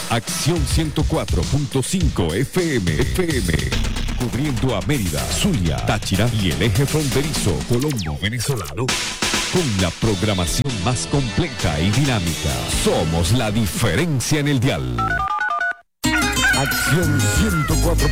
Acción 104.5 FM, cubriendo a Mérida, Zulia, Táchira y el eje fronterizo Colombo venezolano. Con la programación más completa y dinámica. Somos la diferencia en el dial. Acción 104.